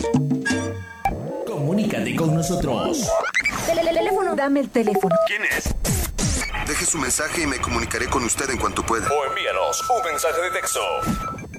Comunícate con nosotros. Teléfono, dame el teléfono. ¿Quién es? Deje su mensaje y me comunicaré con usted en cuanto pueda. O envíanos un mensaje de texto.